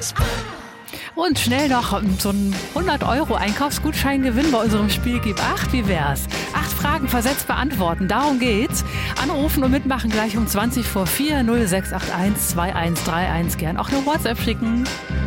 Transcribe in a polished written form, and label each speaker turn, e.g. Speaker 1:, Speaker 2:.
Speaker 1: Und schnell noch so einen 100 € Einkaufsgutschein gewinnen bei unserem Spiel Gib 8. Wie wär's? 8 Fragen versetzt beantworten, darum geht's. Anrufen und mitmachen gleich um 20 vor 4 0681 2131. Gern auch eine WhatsApp schicken.